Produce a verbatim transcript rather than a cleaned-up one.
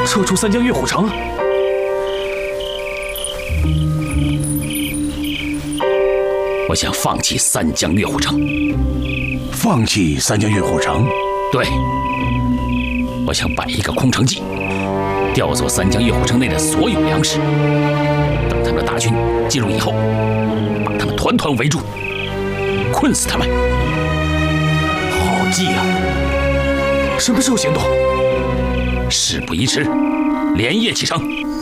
撤出三江月虎城？ 我想放弃三江月虎城。 放弃三江月虎城？ 对，我想摆一个空城计，调走三江月虎城内的所有粮食，等他们的大军进入以后，把他们团团围住，困死他们。 好计啊！什么时候行动？ 事不宜迟，连夜启程。